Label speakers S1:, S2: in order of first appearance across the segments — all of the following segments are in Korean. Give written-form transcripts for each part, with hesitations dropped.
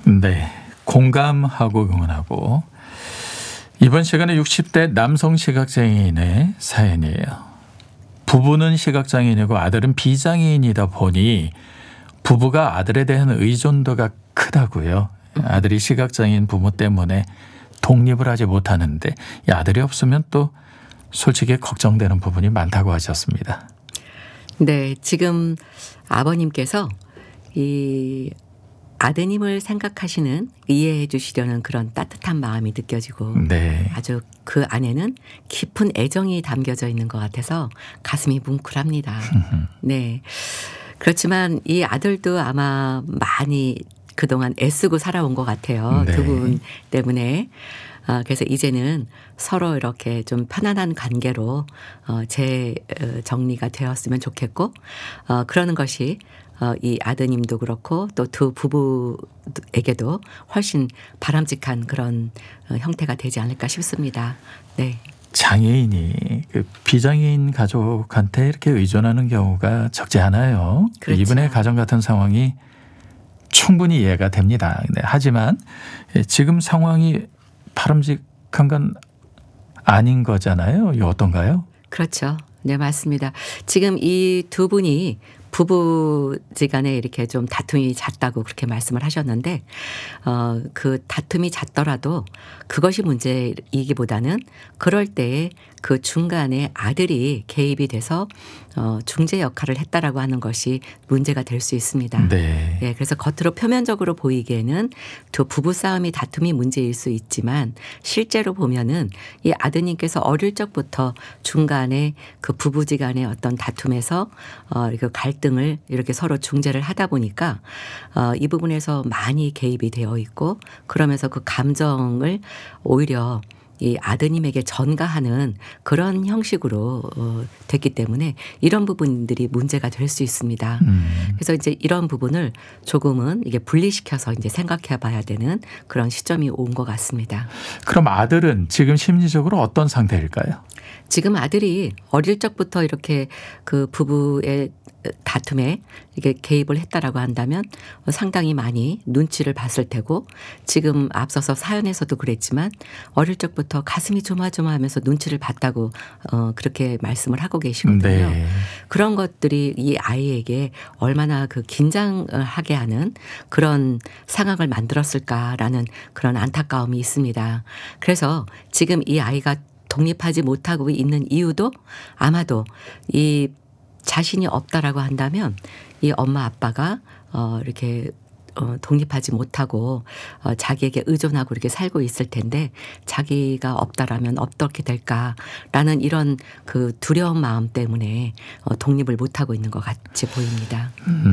S1: 네, 공감하고 응원하고 이번 시간에 60대 남성 시각장애인의 사연이에요. 부부는 시각장애인이고 아들은 비장애인이다 보니 부부가 아들에 대한 의존도가 크다고요. 아들이 시각장애인 부모 때문에 독립을 하지 못하는데 이 아들이 없으면 또 솔직히 걱정되는 부분이 많다고 하셨습니다.
S2: 네, 지금 아버님께서 이 아드님을 생각하시는 이해해 주시려는 그런 따뜻한 마음이 느껴지고
S1: 네.
S2: 아주 그 안에는 깊은 애정이 담겨져 있는 것 같아서 가슴이 뭉클합니다. 네. 그렇지만 이 아들도 아마 많이 그동안 애쓰고 살아온 것 같아요.
S1: 네.
S2: 두 분 때문에. 그래서 이제는 서로 이렇게 좀 편안한 관계로 정리가 되었으면 좋겠고 그러는 것이 이 아드님도 그렇고 또 두 부부에게도 훨씬 바람직한 그런 형태가 되지 않을까 싶습니다. 네.
S1: 장애인이 그 비장애인 가족한테 이렇게 의존하는 경우가 적지 않아요.
S2: 그렇죠.
S1: 이분의 가정 같은 상황이 충분히 이해가 됩니다. 네, 하지만 지금 상황이 바람직한 건 아닌 거잖아요. 이거 어떤가요?
S2: 그렇죠. 네, 맞습니다. 지금 이 두 분이 부부지간에 이렇게 좀 다툼이 잦다고 그렇게 말씀을 하셨는데 그 다툼이 잦더라도 그것이 문제이기보다는 그럴 때에 그 중간에 아들이 개입이 돼서 중재 역할을 했다라고 하는 것이 문제가 될 수 있습니다.
S1: 네.
S2: 예, 그래서 겉으로 표면적으로 보이기에는 두 부부 싸움이 다툼이 문제일 수 있지만 실제로 보면은 이 아드님께서 어릴 적부터 중간에 그 부부지간의 어떤 다툼에서 그 갈등을 이렇게 서로 중재를 하다 보니까 이 부분에서 많이 개입이 되어 있고 그러면서 그 감정을 오히려 이 아드님에게 전가하는 그런 형식으로 됐기 때문에 이런 부분들이 문제가 될 수 있습니다. 그래서 이제 이런 부분을 조금은 이게 분리시켜서 이제 생각해 봐야 되는 그런 시점이 온 것 같습니다.
S1: 그럼 아들은 지금 심리적으로 어떤 상태일까요?
S2: 지금 아들이 어릴 적부터 이렇게 그 부부의 다툼에 이게 개입을 했다라고 한다면 상당히 많이 눈치를 봤을 테고 지금 앞서서 사연에서도 그랬지만 어릴 적부터 가슴이 조마조마하면서 눈치를 봤다고 그렇게 말씀을 하고 계시거든요.
S1: 네.
S2: 그런 것들이 이 아이에게 얼마나 그 긴장하게 하는 그런 상황을 만들었을까라는 그런 안타까움이 있습니다. 그래서 지금 이 아이가 독립하지 못하고 있는 이유도 아마도 이 자신이 없다라고 한다면 이 엄마 아빠가 이렇게 독립하지 못하고 자기에게 의존하고 이렇게 살고 있을 텐데 자기가 없다라면 어떻게 될까라는 이런 그 두려운 마음 때문에 독립을 못하고 있는 것 같이 보입니다.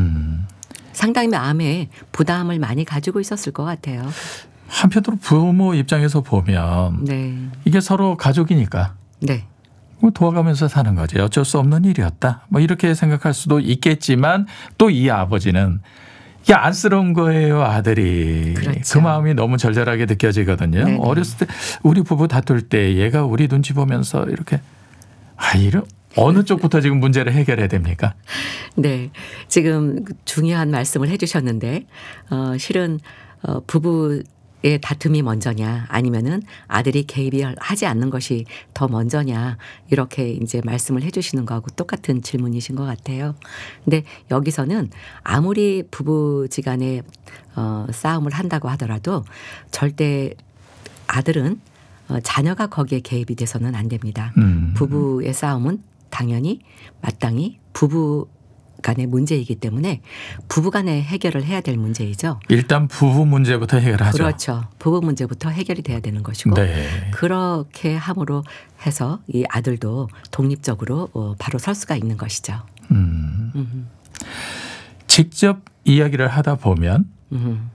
S2: 상당히 마음에 부담을 많이 가지고 있었을 것 같아요.
S1: 한편으로 부모 입장에서 보면
S2: 네.
S1: 이게 서로 가족이니까
S2: 네.
S1: 뭐 도와가면서 사는 거지. 어쩔 수 없는 일이었다. 뭐 이렇게 생각할 수도 있겠지만 또 이 아버지는 이게 안쓰러운 거예요, 아들이.
S2: 그렇죠.
S1: 그 마음이 너무 절절하게 느껴지거든요.
S2: 네네.
S1: 어렸을 때 우리 부부 다툴 때 얘가 우리 눈치 보면서 이렇게 이런 어느 쪽부터 지금 문제를 해결해야 됩니까?
S2: 네. 지금 중요한 말씀을 해 주셨는데 실은 부부의 다툼이 먼저냐 아니면은 아들이 개입이 하지 않는 것이 더 먼저냐 이렇게 이제 말씀을 해 주시는 거하고 똑같은 질문이신 것 같아요. 근데 여기서는 아무리 부부지간에 싸움을 한다고 하더라도 절대 아들은 자녀가 거기에 개입이 돼서는 안 됩니다. 부부의 싸움은 당연히 마땅히 부부 간의 문제이기 때문에 부부 간에 해결을 해야 될 문제이죠.
S1: 일단 부부 문제부터 해결하죠.
S2: 그렇죠. 부부 문제부터 해결이 돼야 되는 것이고
S1: 네.
S2: 그렇게 함으로 해서 이 아들도 독립적으로 바로 설 수가 있는 것이죠.
S1: 직접 이야기를 하다 보면